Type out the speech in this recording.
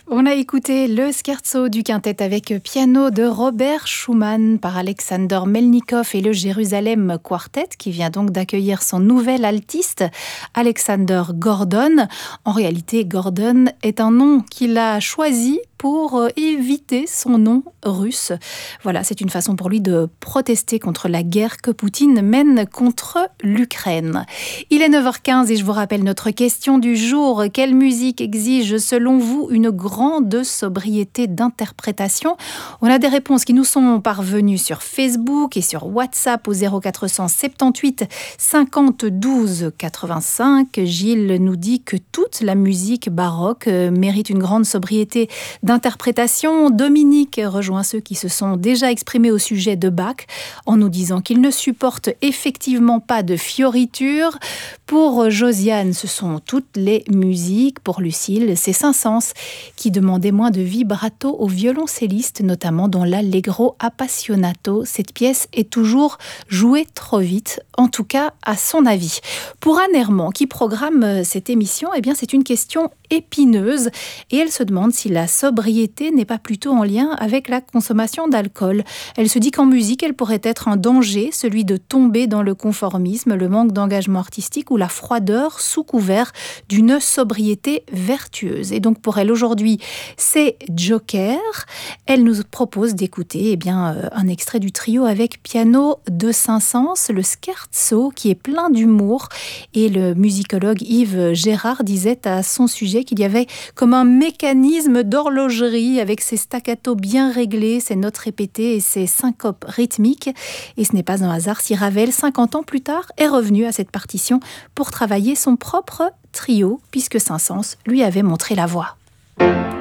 On a écouté le scherzo du quintet avec piano de Robert Schumann par Alexander Melnikov et le Jérusalem Quartet qui vient donc d'accueillir son nouvel altiste, Alexander Gordon. En réalité, Gordon est un nom qu'il a choisi pour éviter son nom russe. Voilà, c'est une façon pour lui de protester contre la guerre que Poutine mène contre l'Ukraine. Il est 9h15 et je vous rappelle notre question du jour. Quelle musique exige selon vous une grande sobriété d'interprétation? On a des réponses qui nous sont parvenues sur Facebook et sur WhatsApp au 0478 50 12 85. Gilles nous dit que toute la musique baroque mérite une grande sobriété d'interprétation. Dominique rejoint ceux qui se sont déjà exprimés au sujet de Bach en nous disant qu'il ne supporte effectivement pas de fioritures. Pour Josiane, ce sont toutes les musiques. Pour Lucille, c'est Saint-Saëns qui demandait moins de vibrato aux violoncellistes, notamment dans l'Allegro Appassionato. Cette pièce est toujours jouée trop vite, en tout cas à son avis. Pour Anne Herman, qui programme cette émission, eh bien, c'est une question épineuse et elle se demande si la sobriété n'est pas plutôt en lien avec la consommation d'alcool. Elle se dit qu'en musique, elle pourrait être un danger, celui de tomber dans le conformisme, le manque d'engagement artistique ou la froideur sous couvert d'une sobriété vertueuse. Et donc pour elle aujourd'hui, c'est Joker. Elle nous propose d'écouter un extrait du trio avec piano de Saint-Saëns, le scherzo qui est plein d'humour. Et le musicologue Yves Gérard disait à son sujet qu'il y avait comme un mécanisme d'horlogerie avec ses staccatos bien réglés, ses notes répétées et ses syncopes rythmiques. Et ce n'est pas un hasard si Ravel, 50 ans plus tard, est revenu à cette partition pour travailler son propre trio, puisque Saint-Saëns lui avait montré la voie.